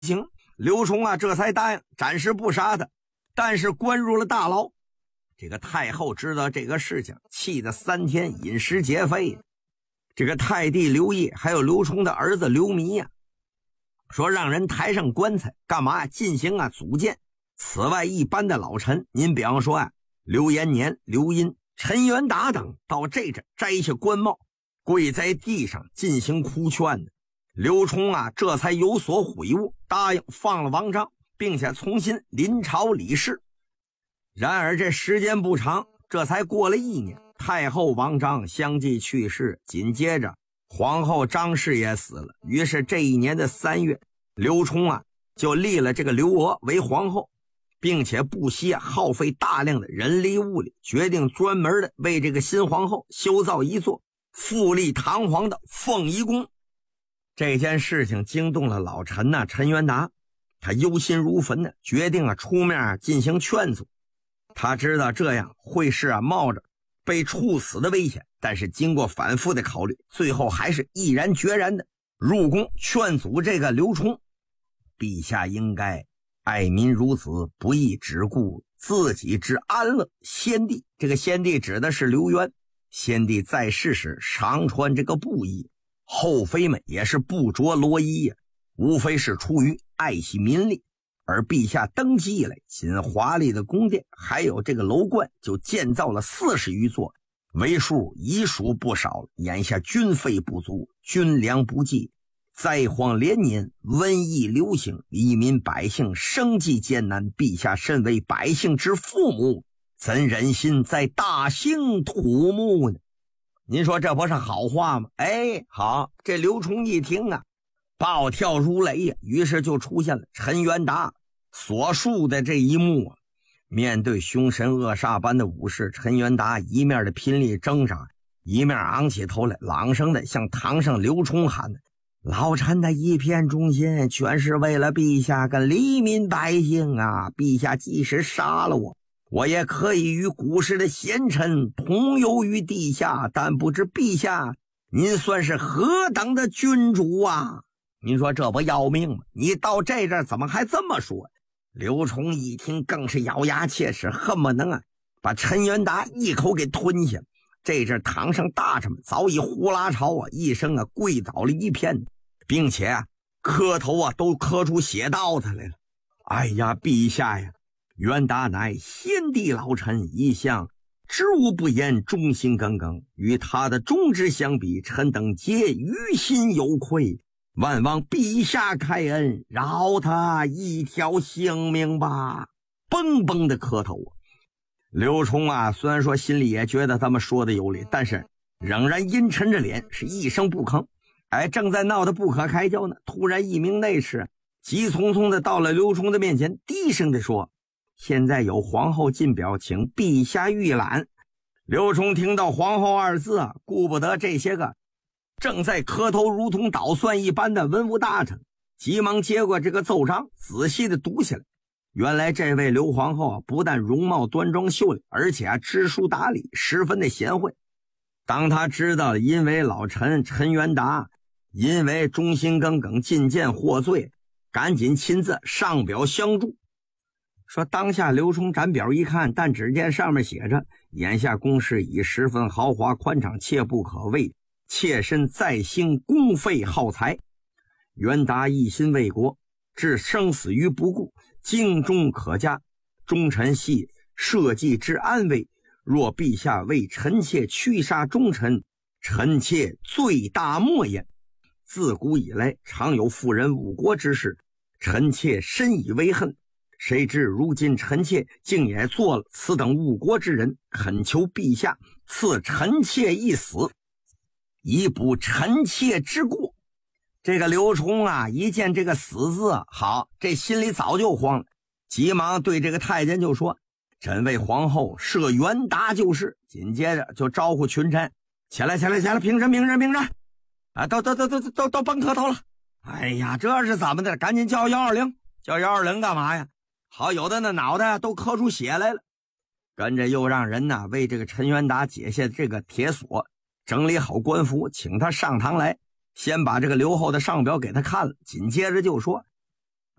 行，刘崇啊这才答应暂时不杀他，但是关入了大牢。这个太后知道这个事情，气得3天饮食劫废。这个太帝刘烨还有刘崇的儿子刘弥呀，说让人抬上棺材，干嘛进行组建。此外一般的老臣，您比方说刘延年、刘殷、陈元达等，到这摘下官帽，跪在地上进行哭劝的。刘崇这才有所悔悟，答应放了王章，并且重新临朝理事。然而这时间不长，这才过了1年，太后王章相继去世，紧接着皇后张氏也死了。于是这一年的3月，刘崇就立了这个刘娥为皇后，并且不惜耗费大量的人力物力，决定专门的为这个新皇后修造一座富丽堂皇的凤仪宫。这件事情惊动了老臣陈元达，他忧心如焚的决定出面进行劝阻。他知道这样会是冒着被处死的危险，但是经过反复的考虑，最后还是毅然决然的入宫劝阻这个刘崇。陛下应该爱民如子，不亦只顾自己之安乐。先帝，这个先帝指的是刘渊，先帝在世时常穿这个布衣，后妃们也是不着罗衣呀，无非是出于爱惜民力。而陛下登基以来，仅华丽的宫殿还有这个楼观就建造了40余座，为数已属不少了。眼下军费不足，军粮不济，灾荒连年，瘟疫流行，黎民百姓生计艰难。陛下身为百姓之父母，怎忍心再大兴土木呢？您说这不是好话吗？好，这刘崇一听暴跳如雷呀，于是就出现了陈元达所述的这一幕面对凶神恶煞般的武士，陈元达一面的拼力挣扎，一面昂起头来，朗声的向堂上刘崇喊：老臣的一片忠心，全是为了陛下跟黎民百姓陛下即使杀了我，我也可以与古时的贤臣同游于地下，但不知陛下您算是何等的君主您说这不要命吗？你到这阵怎么还这么说？刘崇一听更是咬牙切齿，恨不能把陈元达一口给吞下。这阵堂上大臣们早已呼啦朝一声跪倒了一片，并且磕头都磕出血道子来了。哎呀，陛下呀，元达乃先帝老臣，一向知无不言，忠心耿耿，与他的忠直相比，臣等皆于心有愧，万望陛下开恩，饶他一条性命吧。蹦蹦的磕头刘崇虽然说心里也觉得他们说的有理，但是仍然阴沉着脸，是一声不吭。正在闹得不可开交呢，突然一名内侍急匆匆的到了刘崇的面前，低声的说：现在有皇后进表，请陛下预览。刘崇听到皇后2字顾不得这些个正在磕头如同捣蒜一般的文武大臣，急忙接过这个奏章，仔细的读起来。原来这位刘皇后不但容貌端庄秀丽，而且知书达理，十分的贤惠。当他知道因为老臣陈元达因为忠心耿耿进谏获罪，赶紧亲自上表相助。说当下刘崇展表一看，但只见上面写着：眼下宫室已十分豪华宽敞，切不可为妾身再兴公费耗财。元达一心为国，置生死于不顾，精忠可嘉，忠臣系社稷之安危。若陛下为臣妾驱杀忠臣，臣妾罪大莫言。自古以来常有妇人误国之事，臣妾深以为恨。谁知如今臣妾竟也做了此等误国之人，恳求陛下赐臣妾一死，以补臣妾之过。这个刘崇一见这个死字，好，这心里早就慌了，急忙对这个太监就说：朕为皇后赦元达就是。紧接着就招呼群臣：起来，平身，都甭磕头了。哎呀，这是怎么的？赶紧叫120，叫120干嘛呀？好，有的那脑袋都磕出血来了。跟着又让人为这个陈元达解下这个铁锁，整理好官服，请他上堂来，先把这个刘后的上表给他看了，紧接着就说：